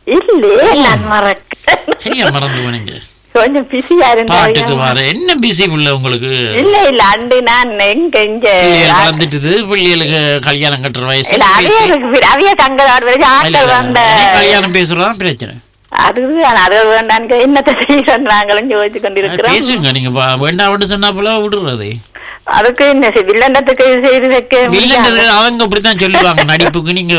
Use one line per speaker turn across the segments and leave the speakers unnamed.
இல்லையே நான் மறக்கிறேன்.
சரியா மறந்து போனீங்க.
கொஞ்சம் பிஸியா
பாட்டுக்கு வர என்ன பிஸி உள்ள உங்களுக்கு?
இல்ல அண்டு நான் எங்க இங்க
வளர்ந்துட்டு பிள்ளைகளுக்கு கல்யாணம் கட்டுற வயசு
அவைய
கல்யாணம் பேசுறதான் பிரச்சனை.
அதுதான் அது வேண்டாம் என்னத்தை செய்யறாங்களும் யோசிச்சு கொண்டிருக்கிறோம்.
பேசுங்க நீங்க வேண்டாம் சொன்னா போல விடுறது.
அதுக்கு என்ன வில்லண்டத்துக்கு செய்து வைக்க
அவங்க அப்படித்தான் சொல்லுவாங்க நடிப்புக்கு. நீங்க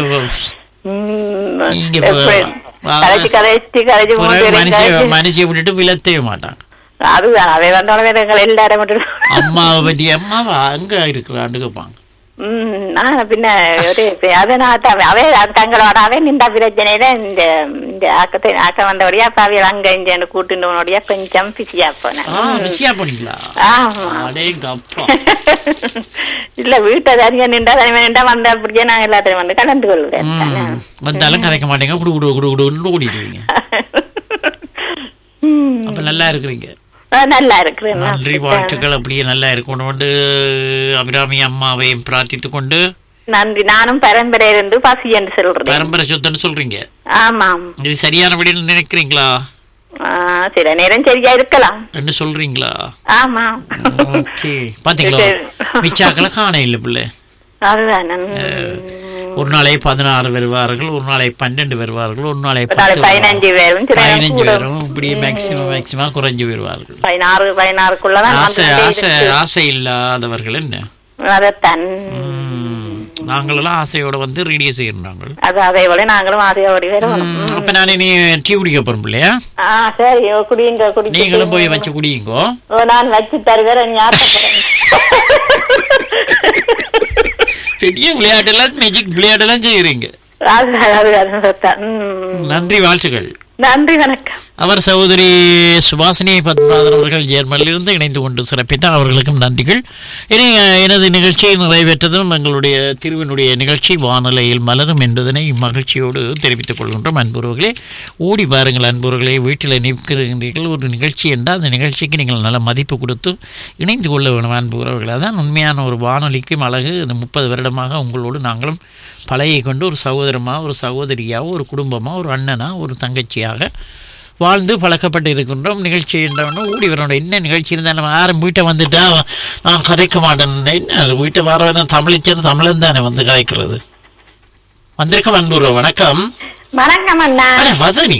மனுஷிய விட்டுட்டு விலத்தவே மாட்டாங்க.
அதுதான் அவை வந்தோட எல்லாரும்
அம்மாவை பத்தி அம்மாவா அங்க இருக்கிறான்னு கேட்பாங்க.
பின்ன அவை தங்களோட அவை நின்ற பிரச்சனையில இந்த ஆக்க வந்தபடியா அப்ப அவையில் அங்க இங்க கூட்டுனோடியா கொஞ்சம் பிஸியா
போனீங்களா?
இல்ல வீட்டை தனியா நின்றா தனியா நின்றா வந்த அப்படியே நான் எல்லாத்தையும் வந்து கலந்து கொள்வேன்.
வந்தாலும் கரைக்க மாட்டேங்க, குடு குடு குடு குடு ஓடிடுவீங்க. அப்ப நல்லா இருக்கிறீங்க.
நல்லா இருக்கிறேன்.
நன்றி, வாழ்த்துக்கள். அப்படியே நல்லா இருக்கணும். அபிராமி அம்மாவையும் பிரார்த்தித்துக் கொண்டு
நன்றி. நானும் பரம்பரை இருந்து பசி என்று சொல்றேன்.
பரம்பரை சொத்துன்னு சொல்றீங்க.
ஆமாம்.
இது சரியானபடின்னு நினைக்கிறீங்களா?
சில நேரம் சரியா இருக்கலாம்
என்ன சொல்றீங்களா?
ஆமா.
ஓகே. பாத்தீங்களா மிச்சாக்களை காண இல்ல பிள்ளை.
அதுதான்
ஒரு நாளை 16 வருவார்கள், ஒரு நாளை 12 வருவார்கள், ஒரு நாளை
15
வரும். இப்படி மேக்சிமம் குறைஞ்சு வருவார்கள்.
16
ஆசை இல்லாதவர்கள் என்ன நாங்களெல்லாம் ஆசையோட வந்து ரேடியோ செய்யறாங்க.
அதே போல நாங்களும் ஆசையோட.
அப்ப நானே நீ டீ குடிக்க போறோம் இல்லையா?
சரி குடிங்க.
நீங்களும் போய் வச்சு குடிங்கோ.
நான் வச்சு தருவேன்.
பெரிய விளையாட்டெல்லாம் மேஜிக் விளையாட்டெல்லாம் செய்யறீங்க. நன்றி, வாழ்த்துக்கள்.
நன்றி, வணக்கம்.
அவர் சகோதரி சுபாசினி பத்மநாதன் அவர்கள் ஜெர்மனிலிருந்து இணைந்து கொண்டு சிறப்பித்தார். அவர்களுக்கும் நன்றிகள். எனது நிகழ்ச்சியை நிறைவேற்றதும் எங்களுடைய திருவினுடைய நிகழ்ச்சி வானொலியில் மலரும் என்பதனை மகிழ்ச்சியோடு தெரிவித்துக் கொள்கின்றோம். அன்புறவுகளே, ஓடி வாருங்கள். அன்புறவுகளே, வீட்டில் நிற்கிறீர்கள் ஒரு நிகழ்ச்சி என்றால் அந்த நிகழ்ச்சிக்கு நீங்கள் நல்ல மதிப்பு கொடுத்து இணைந்து கொள்ள வேணும். அன்புறவுகள், அதான் உண்மையான ஒரு வானொலிக்கும் அழகு. இந்த 30 வருடமாக உங்களோடு நாங்களும் பழகி கொண்டு ஒரு சகோதரமாக, ஒரு சகோதரியாக, ஒரு குடும்பமாக, ஒரு அண்ணனாக, ஒரு தங்கச்சியாக வாழ்ந்து பழக்கப்பட்டு இருக்கின்றோம். நிகழ்ச்சி என்றவன ஓடி வரணும். என்ன நிகழ்ச்சி இருந்தால் நம்ம யாரும் வீட்டை வந்துட்டா நான் கதைக்க மாட்டேன். என்ன வீட்டை வர தமிழிச்சது தமிழன் தானே வந்து கதைக்கிறது. வந்திருக்க வன்பூர்வ வணக்கம்.
வணக்கம் அண்ணா.
வதனி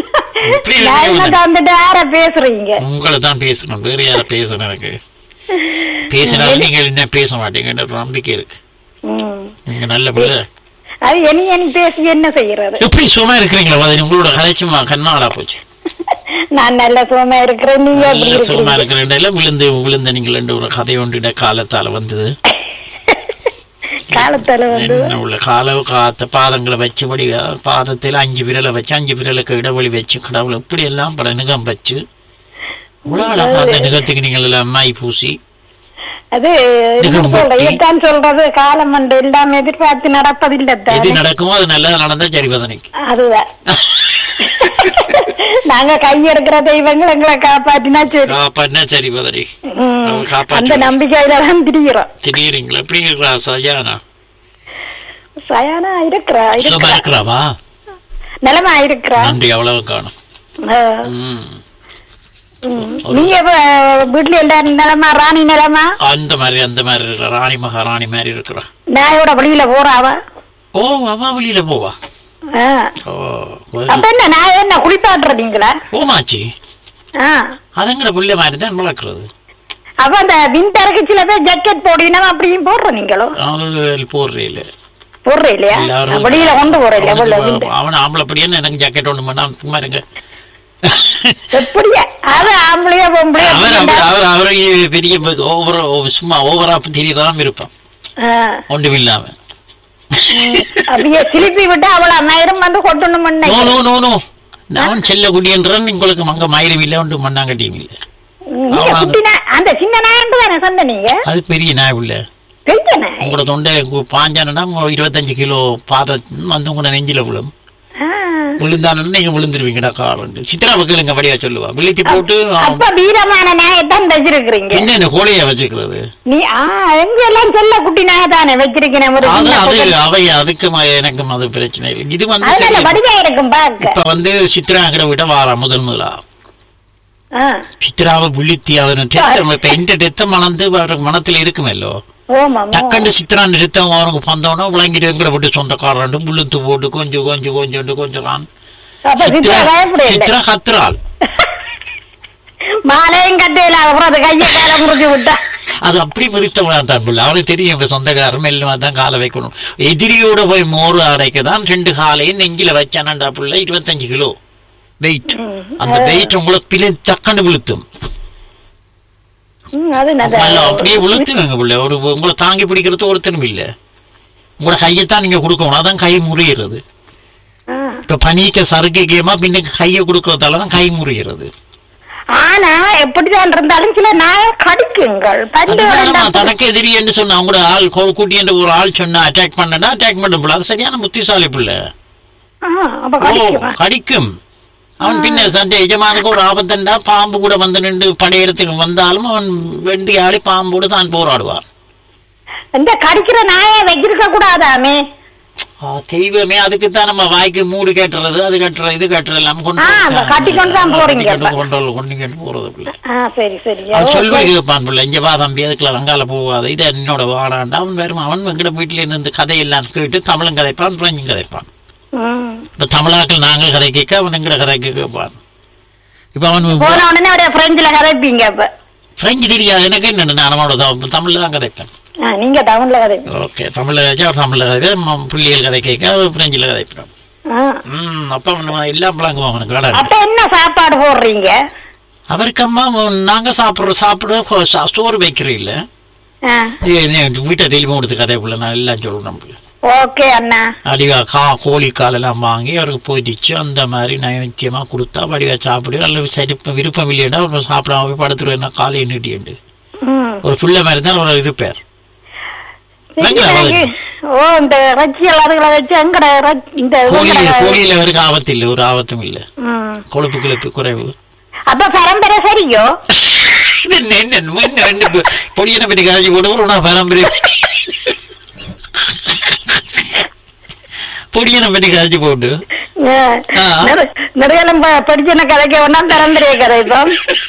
பேசுறீங்க?
உங்களை தான் பேசணும், வேற யார பேசணும்? எனக்கு பேசினாலும் நீங்கள் என்ன பேச மாட்டீங்க நம்பிக்கை இருக்கு. நீங்க நல்ல பிள்ளை.
அது என்ன பேசி என்ன செய்யறது?
எப்படி சும்மா இருக்கிறீங்களா வதனி? உங்களோட கதைச்சுமா கண்ணாடா போச்சு.
நான் நல்ல சும்மா இருக்கிறேன். நீங்க
சும்மா இருக்கிறேன். விழுந்த நீங்கள் ரெண்டு ஒரு கதை ஒன்றிட காலத்தால வந்தது.
காலத்தால வந்து
உள்ள காத்த பாதங்களை வச்சுபடி பாதத்தில் 5 விரலை வச்சு 5 விரலுக்கு இடைவெளி வச்சு கடவுள் இப்படி எல்லாம் பல நிகம் வச்சு உலக அந்த நிகழ்த்துக்கு நீங்கள் எல்லாம் மை பூசி
அது சொல்றது காலம் வந்து எல்லாமே எதிர்பார்த்து நடப்பதில்லை.
எது நடக்குமோ அது நல்லதா நடந்தா சரி வதனைக்கு.
அதுதான் நாங்க கையெடுக்கிற தெய்வங்கள் எங்களை காப்பாற்றினா
சரி வதனை.
அந்த நம்பிக்கையில தான்
திடீரீங்களா? எப்படி இருக்கிறா சயானா?
சயானா இருக்கிறாவா? நிலமா இருக்கிறா.
நன்றி, அவ்வளவு காணும்.
நீங்க வீட்டுல எல்லாரும் நிலமா? ராணி நிலமா?
அந்த மாதிரி இருக்கிற ராணி மகாராணி மாதிரி இருக்கிறா.
நாயோட வெளியில போறாவா?
ஓ, அவ வெளியில போவா.
அப்ப என்ன நான் என்ன குளிப்பாட்டுறீங்களா?
ஓமாச்சி, அதங்கட புள்ள மாதிரி தான் வளர்க்கறது.
அப்ப அந்த விண்டருக்கு சில பேர் ஜக்கெட் போடுவீங்க, அப்படியும் போடுற நீங்களோ?
போடுறே இல்ல.
போடுற இல்லையா? வெளியில கொண்டு போற இல்லையா?
அவன் ஆம்பளை படியான்னு எனக்கு ஜக்கெட் ஒண்ணு பண்ணா சும்மா இருங்க. பெரிய சும்மா ஓவரா தெரியலாம் இருப்பான் ஒன்றும் இல்லாம. நான் செல்ல குடியன்றான். உங்களுக்கு அங்க மயிரும் இல்ல, ஒன்று மண்ணாங்கட்டியும் இல்ல. அது பெரிய நாய் உள்ள. உங்களோட தொண்டை பாஞ்சானா 25 கிலோ பாத வந்து உங்களோட நெஞ்சில விழும். விழுந்தாலும் நீங்க விழுந்துருவீங்கடா காரண்டு. சித்ரா மக்களுங்க படியா சொல்லுவா விழித்தி போட்டு
அப்ப வீரமான நாயத்தான் வச்சிருக்கிறீங்க.
என்ன கோழையா வச்சுக்கிறது
நீ எங்கெல்லாம் செல்ல குட்டி நாயத்தானே வச்சிருக்கேன்.
அது அவை அதுக்கும் எனக்கும் அது பிரச்சனை இல்லை. இது வந்து
வடிவா இருக்கும் பாக்க.
இப்ப வந்து சித்ராங்கிற விட வாரா முதல் சித்ராவை விழித்தி அவன் இப்ப எந்த டெத்த மணந்து மனத்துல இருக்குமல்லோ டக்கண்டு சித்ராண்டு சித்தம் அவனுக்கு வந்தோன்னா விளங்கிட்டு எங்களை விட்டு சொந்தக்காரண்டு முள்ளுத்து போட்டு கொஞ்சம் கொஞ்சம் கொஞ்சம் கொஞ்சம் சித்ரா கத்துறாள்
மாலையும் கட்டையில அப்புறம் கையை கால முறிஞ்சு விட்டா
அது அப்படி மிதித்தவனா தான் பிள்ளை அவனுக்கு தெரியும் இப்ப சொந்தக்காரன் மெல்லுமா தான் காலை வைக்கணும். எதிரியோட போய் மோறு அடைக்கதான் 2 காலையும் நெஞ்சில வச்சானண்டா பிள்ளை 25 கிலோ வெயிட். அந்த வெயிட் உங்களுக்கு டக்கண்டு விழுத்தும் அப்படியே விழுத்துவங்க பிள்ளை. ஒரு உங்களை தாங்கி பிடிக்கிறது ஒருத்தரும் இல்லை. உங்களோட கையைத்தான் நீங்க கொடுக்கணும். அதான் கை முறிகிறது. இப்ப பனிக்க சறுக்கைமா பின்ன கையை கொடுக்கறதாலதான் கை முறிகிறது.
ஆனா எப்படிதான் இருந்தாலும் சில நாய கடிக்குங்கள்.
தனக்கு எதிரி என்று சொன்ன அவங்களோட ஆள் கூட்டி என்று ஒரு ஆள் சொன்னா அட்டாக் பண்ணா அட்டாக் பண்ண பிள்ளை. அது சரியான புத்திசாலி பிள்ளை. கடிக்கும். அவன் பின்ன சண்டை எஜமானுக்கு ஒரு ஆபத்தண்டா பாம்பு கூட வந்து நின்று படையெடுத்துக்கு வந்தாலும் அவன் வெண்டி ஆடி பாம்போடு தான் போராடுவான்.
இந்த கடிக்கிற நாயை வச்சிருக்க கூடாதாமே
தெய்வமே. அதுக்குத்தான் நம்ம வாய்க்கு மூடு கேட்டுறது அது கட்டுற இது கட்டுற எல்லாம் கொண்டு போறது. சொல்லுவாங்க கேட்பான் பிள்ளை இங்க வா தம்பி அதுக்குள்ள வங்கால போகாது இது என்னோட வாடாண்டா. அவன் வரும். அவன் எங்கட வீட்டுல இருந்து இந்த கதையெல்லாம் கேட்டு தமிழும் கதைப்பான் பிரெஞ்சும் கதைப்பான். இப்ப தமிழாக்கள் நாங்கள் கதை கேட்க அவன் எங்கட கதை கேட்பான். இப்ப அவன் பிரெஞ்சு தெரியாது எனக்கு என்ன அவனோட தமிழ்ல தான் கதைப்பேன்.
நீங்க தமிழ்ல கதை
ஓகே தமிழ்ல கதைச்சா தமிழ்ல கதை பிள்ளைகள் கதை கேட்க பிரெஞ்சுல கதைப்பேன். அப்ப அவன் எல்லாம் பழங்குவான் அவனுக்கு கடை.
அப்ப என்ன சாப்பாடு போடுறீங்க
அவருக்கு? அம்மா நாங்க சாப்பிடுற சோறு வைக்கிறோம் இல்ல வீட்டை டெலிஃபோன் கொடுத்து கதை பிள்ளை நான் எல்லாம் சொல்லணும்.
ஓகே அண்ணா.
அடிவா கோழி காலெல்லாம் வாங்கி அவருக்கு போயிடுச்சு அந்த மாதிரி நைவேத்தியமா கொடுத்தா வடிவா சாப்பிடு. அல்லது சரி விருப்பம் இல்லையா அவர் சாப்பிடாம படுத்துருவேன் காலையை நீட்டிண்டு ஒரு புள்ள மாதிரி தான் அவர் இருப்பார். கோழியில அவருக்கு ஆபத்து இல்லை ஒரு ஆபத்தும் இல்லை. கொழுப்பு கிழப்பு குறைவு.
அப்ப பரம்பரை சரியோ
பொடியனை பற்றி காய்ச்சி போடுவோம் பரம்பரை பொடியனை பற்றி காய்ச்சி போட்டு
நிறைய படிச்சன கதைக்க ஒன்னா பரம்பரைய கதைப்போம்.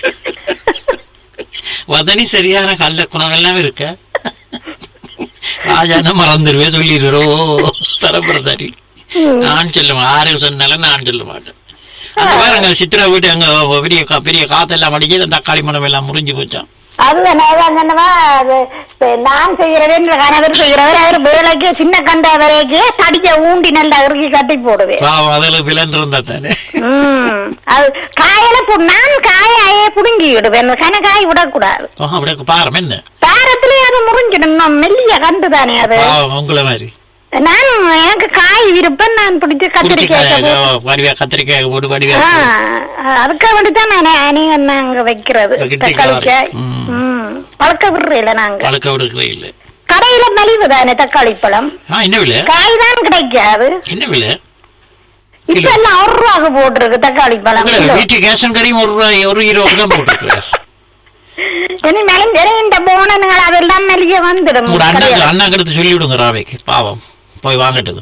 வதனி சரியான கல்ல குணம் எல்லாம் இருக்க ராஜான மறந்துடுவே சொல்லிடுறோம் பரம்பரை சரி. நான் சொல்லுவேன் ஆறு சொன்னாலும் நான் சொல்ல மாட்டேன். அந்த பாருங்க சித்ரா வீட்டு அங்க பெரிய பெரிய காத்தெல்லாம் அடிச்சு தக்காளி மரம் எல்லாம் முறிஞ்சு போச்சான்.
அதுதான் நான் செய்யறேன் கணவர் செய்யறவர் அவர் வேலைக்கு சின்ன கண்ட வரைக்கு தடிக்க ஊண்டி நல்லா இறுக்கி கட்டி போடுவேன்.
அதுல விலந்து இருந்தா தானே
அது காயில நான் காயே புடுங்கி விடுவேன். கனகாய் விடக்கூடாது.
பாரம் என்ன
பாரத்திலே அது முறிஞ்சிடும் மெல்லிய கண்டு தானே அது
உங்களை மாதிரி.
நான் எனக்கு காய் விருப்பம் நான் பிடிச்ச கத்திரிக்காய்
போட்டு
அதுக்காக வேண்டிதான் நான் அங்க வைக்கிறது தக்காளிக்காய் பழக்க விடுறீல நாங்க
பழக்க விடுறே இல்ல.
கடையில மலிவு தானே தக்காளி பழம் காய் தான் கிடைக்காது.
என்ன விலை
இப்ப எல்லாம் 1 ரூபாய்க்கு போட்டிருக்கு தக்காளி பழம்.
வீட்டு கேஷன் கறியும் 1 ரூபாய் தான் போட்டிருக்கு.
இந்த போனங்கள் அதெல்லாம் மலிய வந்துடும்.
அண்ணா கருத்து சொல்லி விடுங்க ராவைக்கு பாவம் போய் வாங்கிட்டது.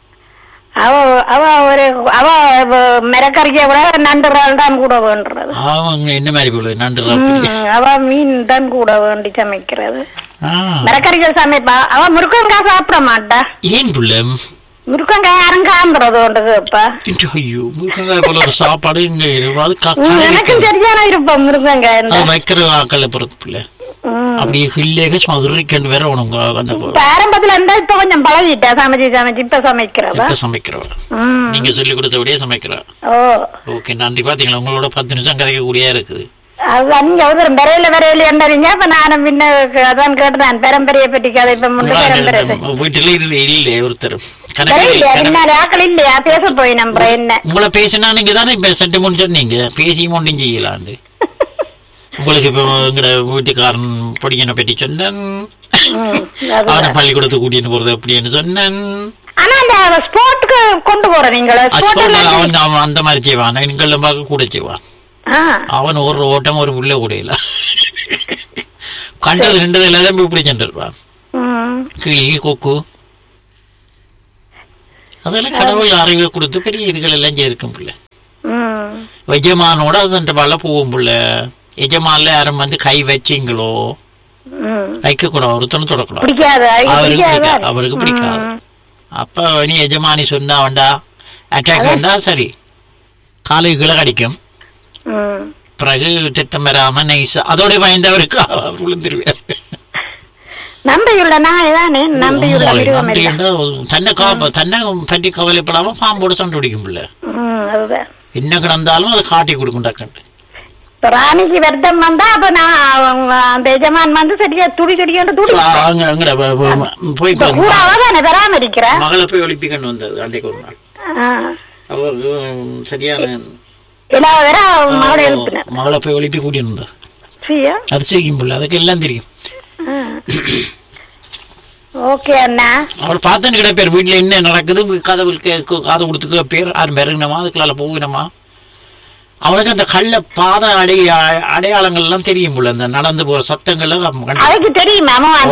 அவ மிரக்கறிக்க விட நண்டு இறால் தான் கூட வேண்டது.
அவங்க என்ன மாதிரி போடுது நண்டு
அவ மீன் தான் கூட வேண்டி சமைக்கிறது. மிரக்கறிகள் சமைப்பா. அவ முருக்கங்காய் சாப்பிட மாட்டா.
ஏன் புள்ள
முருக்கங்காய் யாரும் காண்றது உண்டு கேப்பா.
ஐயோ முருக்கங்காய் போல ஒரு சாப்பாடு இங்க
எனக்கும் சரியான இருப்போம் முருக்கங்காய்
வைக்கிற ஆக்களை பொறுத்து பிள்ளை அப்படி ஹில்லேக்கு வேற உனக்கு
ஆரம்பத்துல இருந்தா இப்ப கொஞ்சம் பழகிட்டா சமைச்சு சமைச்சு இப்ப சமைக்கிறவ
நீங்க சொல்லி கொடுத்தபடியே சமைக்கிறா. ஓகே நன்றி. பாத்தீங்களா உங்களோட 10 நிமிஷம் கதைக்க கூடியா இருக்குது.
அதுதான் விரையில விரையில அப்ப நானும் பின்ன அதான் கேட்டுதான் பெரம்பரையை பற்றி கதை. இப்ப
வீட்டுல இல்ல ஒருத்தர்
ஆக்கள் இல்லையா பேச போய் நம்புற என்ன
உங்களை பேசினா நீங்க தானே இப்ப சட்டு முன் சொன்னீங்க பேசி ஒன்றும் செய்யலாண்டு. உங்களுக்கு இப்ப எங்கட வீட்டுக்காரன் பொடியனை பற்றி சொன்னேன். அவனை பள்ளிக்கூடத்துக்கு கூட்டின்னு போறது அப்படின்னு சொன்னேன்.
ஆனா அந்த ஸ்போர்ட்டுக்கு கொண்டு போற நீங்கள
அவன் அந்த மாதிரி செய்வான், நீங்களும் பார்க்க கூட செய்வான். அவன் ஒரு ஓட்டம் ஒரு புள்ள கூட இல்ல, கண்டது ரெண்டு எல்லாத்தையும் இப்படி சென்றிருப்பான். கிளி கொக்கு அதெல்லாம் கடவுள் அறிவை கொடுத்து பெரிய இதுகள் எல்லாம் செய்திருக்கும் பிள்ளை. எஜமானோட அது பல போகும் பிள்ளை. எஜமான்ல யாரும் வந்து கை வச்சிங்களோ வைக்க கூடாது, ஒருத்தனும் தொடக்கூடாது, அவருக்கு பிடிக்காது. அப்ப நீ எஜமானி சொன்னா வேண்டா அட்டாக் வேண்டா சரி, காலை கீழே கடிக்கும். பிறகு திட்டம் வராம நைஸ் அதோட பயந்தவருக்கு விழுந்துருவார். தன்னை பற்றி கவலைப்படாம பாம்போடு சண்டை பிடிக்கும் பிள்ளை. என்ன கிடந்தாலும் அதை காட்டி கொடுக்கும் டக்குன்னு.
ராணிக்கு வருத்தம் வந்தா அப்ப நான் அந்த எஜமான் வந்து சரியா துடி
போய்
பராமரிக்கிறேன்.
மகளை போய் ஒழிப்பிக்கணும் வந்தது அன்றைக்கு ஒரு நாள். அவருக்கு சரியான மகளை போய் ஒழிப்பி கூட்டிட்டு வந்தா அது செய்யும் பிள்ளை, அதுக்கு எல்லாம் தெரியும். அவள் பார்த்தேன்னு கிட்ட பேர் வீட்டுல என்ன நடக்குது, கதவுக்கு காது கொடுத்துக்க பேர் யாரும் பெருகினமா அதுக்குள்ள போகணுமா. அவனுக்கு அந்த கள்ள பாத அடையாளங்கள் எல்லாம் தெரியும் போல, அந்த நடந்து போற சத்தங்கள்
அதுக்கு தெரியும்.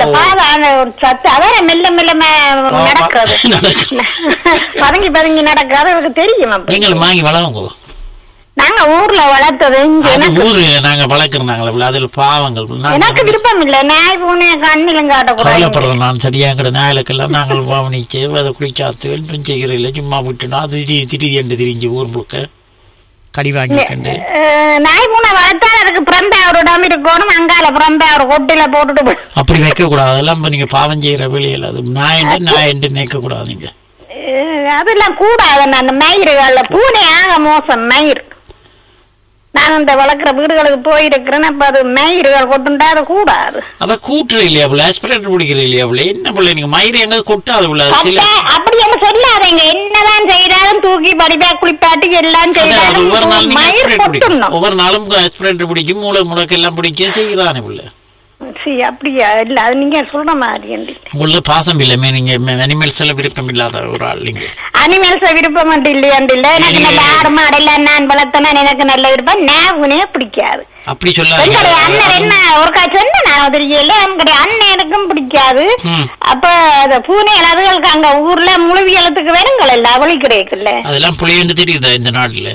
பதுங்கி பதுங்கி நடக்காது தெரியும்.
நீங்கள் வாங்கி வளருங்க.
நாங்க ஊர்ல வளர்த்தது
ஊரு நாங்க வளர்க்கறாங்களா, அதுல பாவங்கள்
எனக்கு விருப்பம் இல்ல. நாய் பூனை கண்ணிலும்
காட்டக்கூடாது. நான் சரியா கிட நாயலுக்கெல்லாம் நாங்கள் பாவனிச்சு அதை குளிச்சாத்து வெல்லும் செய்கிறதில்ல, சும்மா விட்டுனா அது திடீர்னு திரிஞ்சு ஊர் முழுக்க கடி வாங்கிக்கண்டு.
நாய் பூனை வளர்த்தா அதுக்கு புறம்பே ஒரு இடம் இருக்கணும், அங்கால புறம்பே ஒரு கொட்டில போட்டுட்டு
அப்படி வைக்க கூடாது. அதெல்லாம் நீங்க பாவம் செய்யற வெளியில அது நாயண்டு நினைக்க கூடாது. நீங்க
அதெல்லாம் கூடாது. அந்த மயிறுகள்ல பூனை ஆக மோசம் மயிர். நான் இந்த வளர்க்குற வீடுகளுக்கு போயிருக்கிறேன். அப்ப அது மயிறுகள் கொட்டுண்டா அது கூடாது.
அத கூட்டுற இல்லையா பிள்ளை, ஆஸ்பிரேட்டர் பிடிக்கிற இல்லையா பிள்ளை, என்ன பிள்ளை நீங்க மயிறு எங்க கொட்டாது பிள்ளை.
அப்படி என்ன சொல்லாதீங்க, என்னதான் செய்யறாலும் தூக்கி படிப்பா குளிப்பாட்டி எல்லாம் செய்யறாரு.
ஒவ்வொரு நாளும் ஆஸ்பிரேட்டர் பிடிக்கும், முடக்கு எல்லாம் பிடிக்கும் செய்யறானே பிள்ளை.
அப்படியா? இல்ல அது நீங்க சொல்ற மாதிரி
உள்ள பாசம் இல்லமே. நீங்க அனிமல்ஸ் எல்லாம் விருப்பம் இல்லாத ஒரு ஆள். நீங்க
அனிமல்ஸ் விருப்பம் இல்லையாண்டில்ல. எனக்கு நல்ல ஆடு மாடெல்லாம் நான் வளர்த்தனா எனக்கு நல்ல விருப்பம். நாகுனே பிடிக்காது.
அப்படி சொல்ல
அண்ணன் என்ன ஒருக்கா சொன்ன நான் தெரியல. எங்களுடைய அண்ணனுக்கும் பிடிக்காது. அப்ப அந்த பூனை அதுகளுக்கு அங்க ஊர்ல முழுவியலத்துக்கு வேணுங்கள் இல்ல அவளி கிடைக்குல்ல.
அதெல்லாம் புளியன்னு தெரியுதா இந்த நாட்டுல?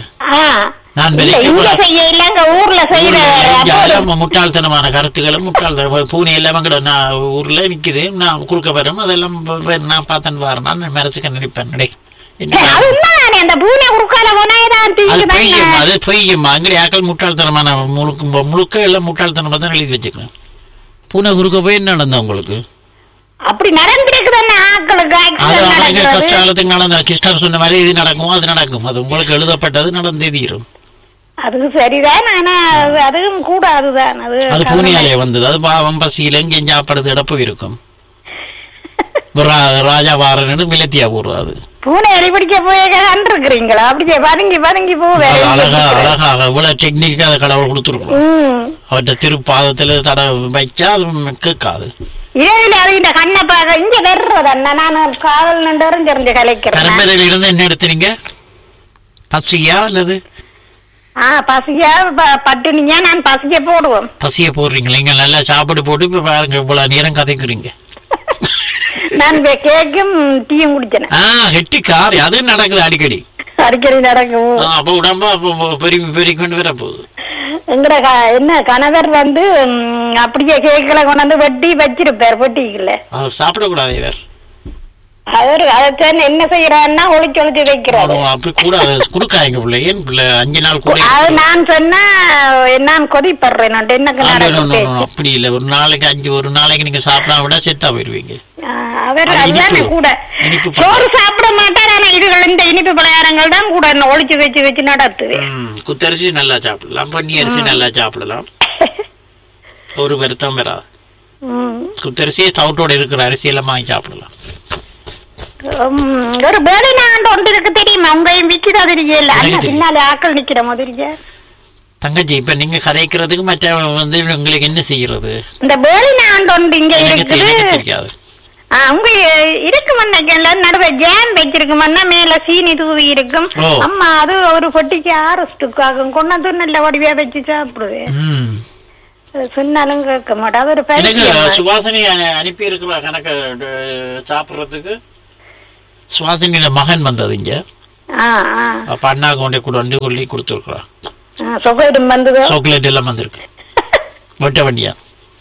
முட்டாள்தனமான கருத்துக்களும் முட்டாள்தனமான பூனை எல்லாம் ஊர்ல நிக்குது. நான் குறுக்க வரும் அதெல்லாம் நான் பார்த்தேன்னு வரேன். நான் மரசுக்க நினைப்பேன். அது பொய்யுமா அங்கே ஆக்கள் முட்டாள்தனமான முழுக்க எல்லாம் முட்டாள்தனமா தான் எழுதி வச்சுக்கணும். பூனை குறுக்க போய் என்ன நடந்தா உங்களுக்கு?
அப்படி
கஷ்டகாலத்துக்கு நடந்த கிருஷ்ணர் சொன்ன மாதிரி இது நடக்கும் அது நடக்கும். அது உங்களுக்கு எழுதப்பட்டது நடந்தே தீரும்.
அது சரிதான். ஆனா அதுவும் கூடாதுதான்.
அது பூனையாலே வந்தது. அது பாவம் பசியில இங்கே சாப்பிடுறது இடப்பு இருக்கும். ராஜா வாரன்னு விலத்தியா போடுறது.
பூனை எலிபிடிக்க போய் கண்டிருக்கிறீங்களா? அப்படியே பதுங்கி பதுங்கி போவேன்.
அழகா அழகா இவ்வளவு டெக்னிக்கா அதை கடவுள் கொடுத்துருக்கோம். அவர்கிட்ட திருப்பாதத்துல தட வைச்சா அது கேட்காது.
கண்ணை பார்க்க இங்க வெறுறது நான் காவல் நின்று தெரிஞ்சு கலைக்கிறேன்.
கரம்பரையில இருந்து என்ன எடுத்துறீங்க? பசியா அல்லது
பசியா பட்டுனீங்க? நான் பசிய போடுவோம்.
பசிய போடுறீங்களா? நீங்க நல்லா சாப்பாடு போட்டு இப்ப பாருங்க இவ்வளவு நேரம் கதைக்குறீங்க.
நான் கேக்கும் டீயும் குடிச்சேன்.
ஹெட்டிக்கார் அது நடக்குது அடிக்கடி
நடக்கும்.
அப்ப உடம்பா பெருகி கொண்டு வர போகுது.
எங்கட என்ன கணவர் வந்து அப்படியே கேக்களை கொண்டாந்து வெட்டி வச்சிருப்பார் பெட்டிக்கல.
சாப்பிடக்கூடாது இவர்.
அவரு அதான் என்ன செய்யறாருன்னா ஒளிச்சு ஒளிச்சு வைக்கிறாரு.
அப்படி கூட கொடுக்காங்க பிள்ளை. ஏன் பிள்ளை 5 நாள் கூட
அது நான் சொன்னா நான் கொதிப்படுறேன்.
அப்படி இல்ல. ஒரு நாளைக்கு ஒரு நாளைக்கு நீங்க சாப்பிடாம விட செத்தா போயிருவீங்க.
அவர் அதுதானே கூட சோறு சாப்பிட மாட்டார். ஆனா இதுகள் இந்த இனிப்பு பலகாரங்கள் தான் கூட ஒளிச்சு வச்சு வச்சு நடத்துவேன்.
குத்தரிசி நல்லா சாப்பிடலாம், பன்னி அரிசி நல்லா சாப்பிடலாம், ஒரு வருத்தம் வராது. குத்தரிசியை தவிட்டோட இருக்கிற அரிசி எல்லாம் வாங்கி சாப்பிடலாம்.
ஒரு பேலினாண்டு ஒன்று இருக்கு தெரியுமா? உங்களையும் விற்கிறா தெரியல. பின்னால ஆக்கள் நிக்கிற மாதிரி.
தங்கச்சி இப்ப நீங்க கதைக்கிறதுக்கு மற்ற வந்து உங்களுக்கு என்ன செய்யறது?
இந்த பேலினாண்டு ஒன்று இங்க இருக்குது.
தெரியாது.
உங்க இருக்கும் நடுவே ஜாம் வச்சிருக்குமன்னா மேல சீனி தூவி இருக்கும். அம்மா அது ஒரு பொட்டிக்கு 6 ஸ்டிக் ஆகும். கொண்டாந்து நல்ல வடிவா வச்சு சாப்பிடுவேன். சொன்னாலும் கேட்க மாட்டேன். அது ஒரு
சுவாசினி அனுப்பி இருக்கிற கணக்கு சாப்பிடுறதுக்கு. சுவாசினியோட மகன் வந்தது இங்க. அப்ப அண்ணா கொண்டே கொண்டு கொள்ளி கொடுத்துருக்குறா. சாக்லேட் எல்லாம் வந்திருக்கு. வெட்ட வண்டியா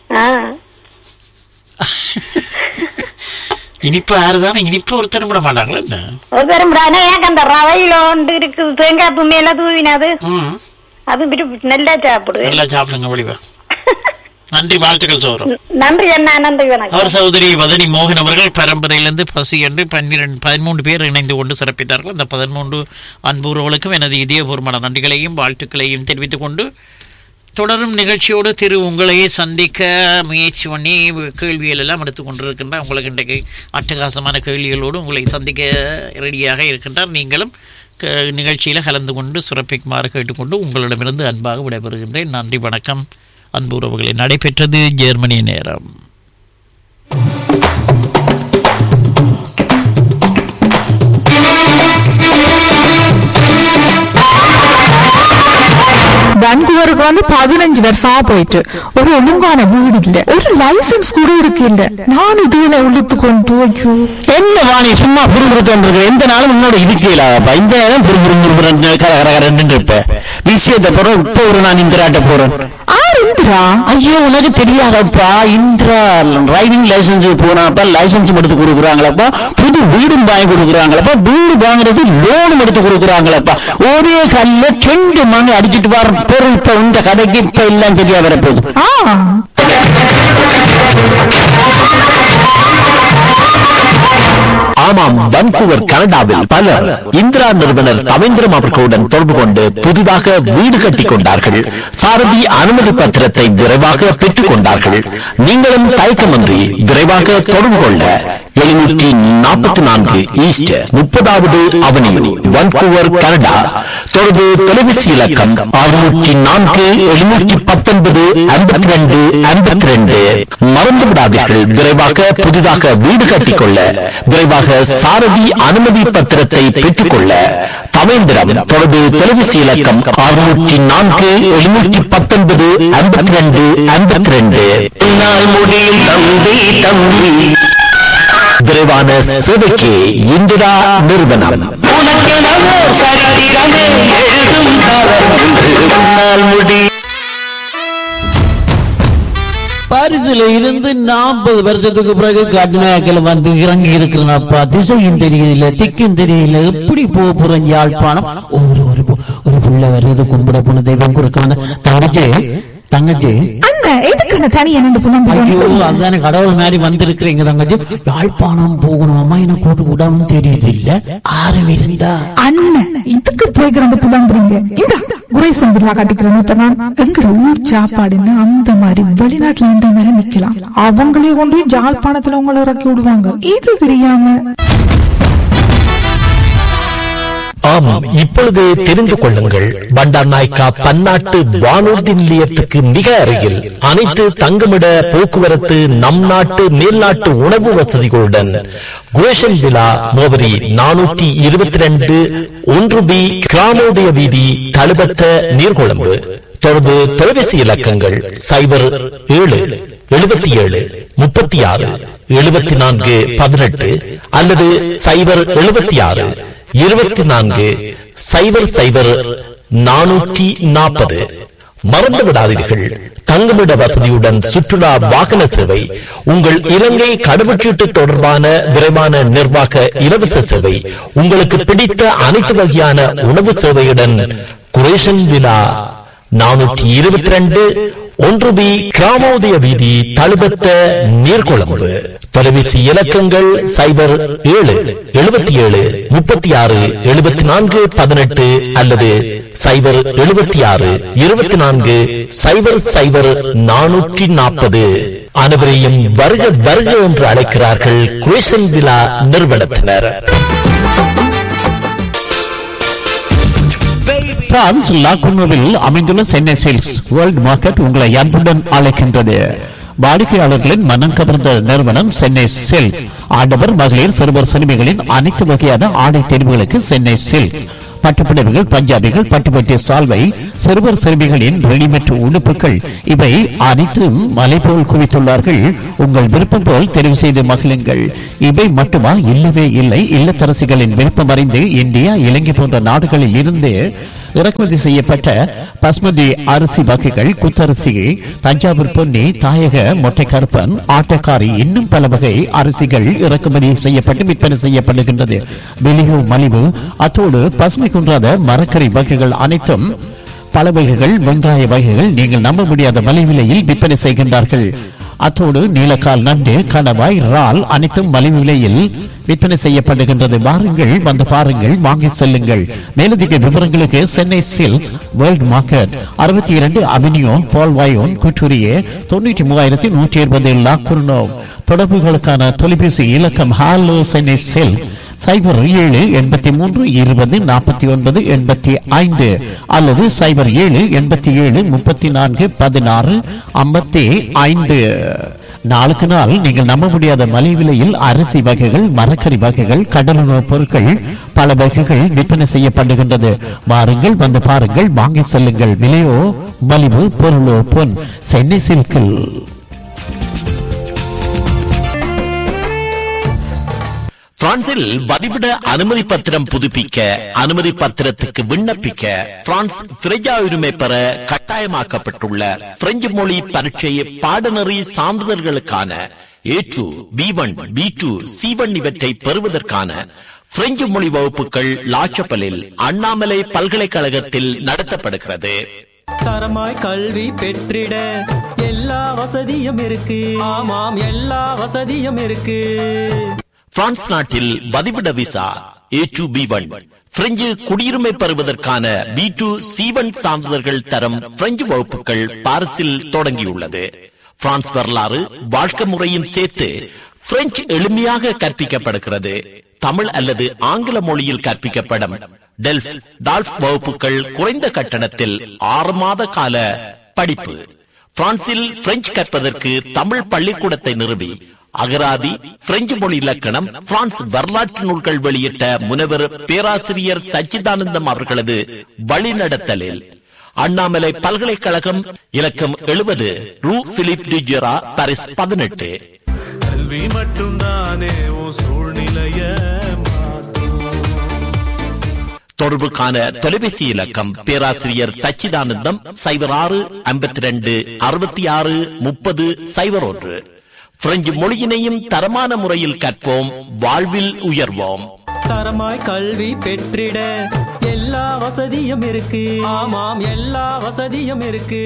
இனிப்பு ஆறுதானே. இனிப்பு ஒருத்தர் விட மாட்டாங்களா? என்ன
ஒருத்தரும் அந்த ரவையில ஒன்று இருக்கு தேங்காய்ப்பு மேல தூவினது. அது நல்லா சாப்பிடு.
நல்லா சாப்பிடுங்க வடிவா. நன்றி, வாழ்த்துக்கள் சோதரம்.
நன்றி அண்ணா. நன்றி, வணக்கம்.
அவர் சகோதரி வதனி மோகன் அவர்கள் பரம்பரையிலிருந்து பசி என்று 13 பேர் இணைந்து கொண்டு சிறப்பித்தார்கள். அந்த 13 அன்புறவுகளுக்கும் எனது இதயபூர்வமான நன்றிகளையும் வாழ்த்துக்களையும் தெரிவித்துக் கொண்டு தொடரும் நிகழ்ச்சியோடு திரு உங்களையே சந்திக்க முயற்சி பண்ணி கேள்விகள் எல்லாம் எடுத்துக் கொண்டிருக்கின்றார். உங்களுக்கு இன்றைக்கு அட்டகாசமான கேள்விகளோடு உங்களை சந்திக்க ரெடியாக இருக்கின்றார். நீங்களும் நிகழ்ச்சியில் கலந்து கொண்டு சிறப்பிக்குமாறு கேட்டுக்கொண்டு உங்களிடமிருந்து அன்பாக விடைபெறுகின்றேன். நன்றி, வணக்கம். அன்பு உறவுகளை நடைபெற்றது ஜெர்மனி நேரம்.
வான்கூவருக்கு 15 வருஷமா போயிட்டு ஒரு ஒழுங்கான வீடு இல்ல, ஒரு லைசன்ஸ் கூட இருக்கு இல்ல. நான் இதுல உள்ளுத்து கொண்டு
என்ன வாணி சும்மா புரிபுறுத்து எந்த நாளும் முன்னோட இருக்கலாப்பா. இந்த நேரம் புரிபுறு இருப்ப விஷயத்தை போறோம். இப்ப ஒரு நான் இந்திராட்ட போறேன்.
இந்திரா?
ஐயோ, உனக்கு தெரியாதப்பா. இந்திரா டிரைவிங் லைசன்ஸ் போனாப்பா, லைசன்ஸ் எடுத்து கொடுக்குறாங்களப்பா, புது வீடும் வாங்கி கொடுக்குறாங்களப்பா, வீடு வாங்குறது லோனும் எடுத்து கொடுக்குறாங்களப்பா. ஒரே கல்ல 2 மணி அடிச்சுட்டு வர பொருள். இப்ப இந்த கதைக்கு இப்ப எல்லாம் சரியா வரப்போகுது. ஆமாம், வான்கூவர் கனடாவில் பலர் இந்திரா நிறுவனர் தவேந்திரம் அவர்களுடன் தொடர்பு கொண்டு புதிதாக வீடு கட்டிக் கொண்டார்கள். சாரதி அனுமதி பத்திரத்தை விரைவாக பெற்றுக் கொண்டார்கள். நீங்களும் தயக்கமின்றி விரைவாக தொடர்பு கொள்ள 744 ஈஸ்ட் 30வது அவென்யூ, வான்கூவர் கனடா. தொடர்பு தொலைபேசி இலக்கம் 604 719 52 52. மறந்து விடாதீர்கள், விரைவாக புதிதாக வீடு கட்டிக்கொள்ள, விரைவாக சாரதி அனுமதி பத்திரத்தை பெற்றுக்கொள்ள தவேந்திரம். தொடர்பு தொலைபேசி இலக்கம் 604 719 52 52. முடியும் தம்பி தம்பி. விரைவான சேவைக்கு இந்திரா நிறுவனம்.
பாரிஸ்ல இருந்து 40 வருஷத்துக்கு பிறகு கர்நாடகாவில் வந்து இறங்கி இருக்கிறனப்பா. திசையும் தெரியல, திக்கும் தெரியல, எப்படி போக போறேன் யாழ்ப்பாணம். ஒரு புள்ள வருது, கும்பிட போன தெய்வம் கொடுக்க தங்கச்சி அதான கடவுள் மாதிரி வந்திருக்கிறீங்க தங்கச்சி. யாழ்ப்பாணம் போகணும் அம்மா, என்ன கூட்டு கூடாம தெரியுது இல்ல. ஆறும் இருந்தா
அண்ணன் இதுக்கு போய் கிடந்து புலம்புறீங்க. இந்த குரேசன் பில்லா காட்டிக்கிறேன். எங்க ஊர் சாப்பாடுன்னு அந்த மாதிரி வெளிநாட்டுல இந்த மாதிரி நிக்கலாம். அவங்களே கொண்டு யாழ்ப்பாணத்துல உங்களை இறக்கி விடுவாங்க. இது தெரியாம
ஆமாம், இப்பொழுது தெரிந்து கொள்ளுங்கள். பண்டார் நாயக்கா பன்னாட்டு வானூர்தி நிலையத்துக்கு மிக அருகில் அனைத்து தங்குமிட போக்குவரத்து, நம் நாட்டு மேல்நாட்டு உணவு வசதிகளுடன் குரேஷன் விழா முகவரி 422 1B கிராமோதய வீதி, தழுபத்த நீர்கொழும்பு. தொடர்பு தொலைபேசி இலக்கங்கள் 07 77 36 74 18 அல்லது 076 24 00 440. மறந்து விடாதீர்கள், தங்குமிட வசதியுடன் சுற்றுலா வாகன சேவை, உங்கள் இலங்கை கடவுச்சீட்டு தொடர்பான விரைவான நிர்வாக இலவச சேவை, உங்களுக்கு பிடித்த அனைத்து வகையான உணவு சேவையுடன் குரேஷன் விழா 422 1B கிராமோதய வீதி, தழுபத்த நீர்கொழும்பு. தொலைபேசி இலக்கங்கள் 07 77 36 74 18 அல்லது 076 24 00 440. அனைவரையும் வருக வருக என்று அழைக்கிறார்கள் குரேஷன் விழா நிறுவனத்தினர். பிரான்ஸ் லாகுனோவில் அமைந்துள்ள சென்னை சேல்ஸ் வேர்ல்ட் மார்க்கெட் உங்களை அன்புடன் அழைக்கின்றது.
வாடிக்கையாளர்களின் மனம் கவர்ந்த நிறுவனம் சென்னை சில்க். ஆடவர் மகளிர் சிறுவர் சிறுமிகளின் அனைத்து வகையான ஆடை தேர்வுகளுக்கு சென்னை சில்க். பட்டுப்புடவைகள், பஞ்சாபிகள், பட்டுப்பட்டி சால்வை, சிறுவர் சிறுமிகளின் ரெடிமேட் உடுப்புகள் இவை அனைத்தும் மலை போல் குவித்துள்ளார்கள். உங்கள் விருப்பம் போல் தெரிவு செய்து மகிழுங்கள். இவை மட்டுமா? இல்லவே இல்லை. இல்லத்தரசிகளின் விருப்பம் அறிந்து இந்தியா, இலங்கை போன்ற நாடுகளில் இருந்து இறக்குமதி செய்யப்பட்ட பஸ்மதி அரிசி வகைகள், குத்தரிசி, தஞ்சாவூர் பொன்னி, தாயக மொட்டை கருப்பன், ஆட்டக்காரி, இன்னும் பல வகை அரிசிகள் இறக்குமதி செய்யப்பட்டு விற்பனை செய்யப்படுகின்றது. வெளியோ மலிவு. அத்தோடு பசுமை குன்றாத மரக்கறி வகைகள் அனைத்தும், பல வகைகள், வெங்காய வகைகள் நீங்கள் நம்ப முடியாத மலிவிலையில் விற்பனை செய்கின்றார்கள். அத்தோடு நீலக்கால் நண்டு, கணவாய், இறால் அனைத்தும் மலிவு விலையில் விற்பனை செய்யப்படுகின்றது. வாருங்கள், வந்து பாருங்கள், வாங்கி செல்லுங்கள். மேலதிக விவரங்களுக்கு Chennai silk world market, 62 avenue பால்வாயோன், குற்றூரியே, 93,120 லாக்குர்னோ. தொடர்புகளுக்கான தொலைபேசி இலக்கம் ஹாலோ சென்னை சில்க் 07-20-20-49-85 அல்லது 07-87-34-16-55. நாளுக்கு நாள் நீங்கள் நம்ப முடியாத மலிவு விலையில் அரிசி வகைகள், மரக்கறி வகைகள், கடலுணவுப் பொருட்கள் பல வகைகள் விற்பனை செய்யப்படுகின்றது. வாருங்கள், வந்து பாருங்கள், வாங்கி செல்லுங்கள். விலையோ மலிவு, பொருளோ பொன். சென்னை சில்கில்.
பிரான்சில் வதிவிட அனுமதி பத்திரம் புதுப்பிக்க, அனுமதி பத்திரத்துக்கு விண்ணப்பிக்க பிரான்ஸ் திரையா உரிமை பெற கட்டாயமாக்கப்பட்டுள்ள பிரெஞ்சு மொழி பரீட்சை பாடநெறி சான்றிதழ்களுக்கான A2, B1, B2, C1 இவற்றை பெறுவதற்கான பிரெஞ்சு மொழி வகுப்புகள் லாச்சப்பலில் அண்ணாமலை பல்கலைக்கழகத்தில் நடத்தப்படுகிறது.
தரமாய் கல்வி பெற்றிட எல்லா வசதியும் இருக்கு. ஆமாம், எல்லா வசதியும் இருக்கு.
பிரான்ஸ் நாட்டில் வதிவிட விசா A2, B1, பிரெஞ்சு குடியுரிமை பெறுவதற்கான B2, C1 சான்றிதழ்கள் தரம் பிரெஞ்சு வகுப்புகள் பாரிஸில் தொடங்கியுள்ளது. பிரான்ஸ் வரலாறு, வாழ்க்கை முறையும் சேர்த்து பிரெஞ்சு எளிமையாக கற்பிக்கப்படுகிறது. தமிழ் அல்லது ஆங்கில மொழியில் கற்பிக்கப்படும் டால்ஃப் வகுப்புகள் குறைந்த கட்டணத்தில் 6 மாத கால படிப்பு. பிரான்சில் பிரெஞ்சு கற்பதற்கு தமிழ் பள்ளிக்கூடத்தை நிறுவி அகராதி, பிரெஞ்சு மொழி இலக்கணம், பிரான்ஸ் வரலாற்று நூல்கள் வெளியிட்ட முனைவர் பேராசிரியர் சச்சிதானந்தம் அவர்களது வழிநடத்தலில் அண்ணாமலை பல்கலைக்கழகம், இலக்கம் 70 ரூ பிலிப் டிஜெரா, பாரிஸ் 18.
கல்வி மட்டும்தானே சூழ்நிலைய.
தொடர்புக்கான தொலைபேசி இலக்கம் பேராசிரியர் சச்சிதானந்தம் 06-52-66-30-01. பிரெஞ்சு மொழியினையும் தரமான முறையில் கற்போம், வாழ்வில் உயர்வோம்.
தரமாய் கல்வி பெற்றிட எல்லா வசதியும் இருக்கு. ஆமாம், எல்லா வசதியும் இருக்கு.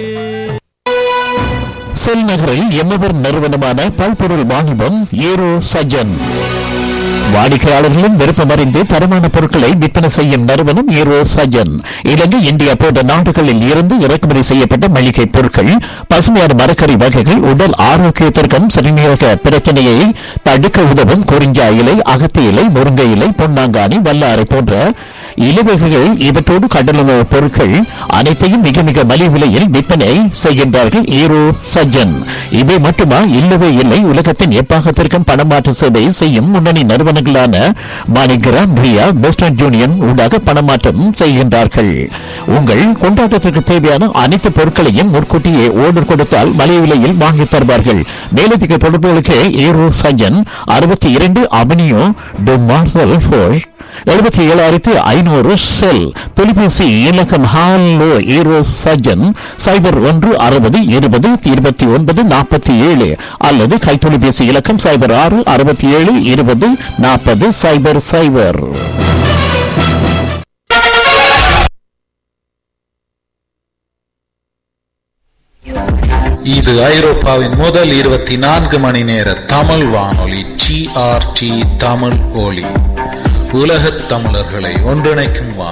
செல் நகரில் எம்மவர் நிறுவனமான பல்பொருள் வாணிபம் ஏரோ சஜன். வாடிக்கையாளர்களும் விருப்பமறிந்து தரமான பொருட்களை விற்பனை செய்யும் நிறுவனம் ஏரோ சஜன். இலங்கை, இந்தியா போன்ற நாடுகளில் இருந்து இறக்குமதி செய்யப்பட்ட மளிகை பொருட்கள், பசுமையான மரக்கறி வகைகள், உடல் ஆரோக்கியத்திற்கும் சிறுநீரக பிரச்சனையை தடுக்க உதவும் குறிஞ்சா இலை, அகத்தி இலை, முருங்கை இலை, பொன்னாங்கானி, வல்லாரை போன்ற இலைவகைகள், இவற்றோடு கடலுணவுப் பொருட்கள் அனைத்தையும் மிக மிக மலிவு விலையில் விற்பனை செய்கின்றார்கள் ஏரோ சஜன். இவை மட்டுமா? இல்லவே இல்லை. உலகத்தின் எப்பாகத்திற்கும் பணமாற்று சேவை செய்யும் முன்னணி நிறுவனங்களான மாணிகிராம், ரியா, வெஸ்டர்ன் யூனியன் ஊடாக பணமாற்றம் செய்கின்றார்கள். உங்கள் கொண்டாட்டத்திற்கு தேவையான அனைத்து பொருட்களையும் முன்கூட்டியே ஓர்டர் கொடுத்தால் மலிவு விலையில் வாங்கி தருவார்கள். மேலதிக தொடர்புகளுக்கு aero Sajan 62 avenue to marshal force 77,500 செல். தொலைபேசி இலக்கம் ஹாலோ ஏரோ சஜன் 0160-20-29-47 அல்லது கைத்தொலைபேசி இலக்கம் 06-67-20-40-00.
இது ஐரோப்பாவின் முதல் 24 மணி நேர தமிழ் வானொலி GRT தமிழ் ஒலி. உலகத் தமிழர்களை ஒன்றிணைக்கும் வானொலி.